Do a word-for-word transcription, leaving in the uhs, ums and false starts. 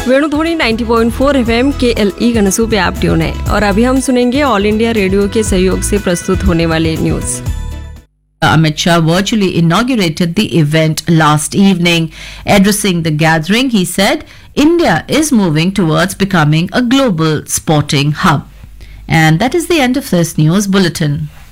वेणुध्वनि नब्बे पॉइंट चार एफएम के एल ई गनसू पे आप ट्यून है और अभी हम सुनेंगे ऑल इंडिया रेडियो के सहयोग से प्रस्तुत होने वाले news. Amit Shah virtually inaugurated the event last evening. Addressing the gathering, he said, India is moving towards becoming a global sporting hub. And that is the end of this news bulletin.